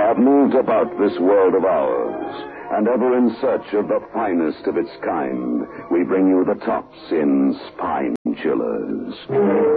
have moved about this world of ours, and ever in search of the finest of its kind, we bring you the tops in Spine Chillers.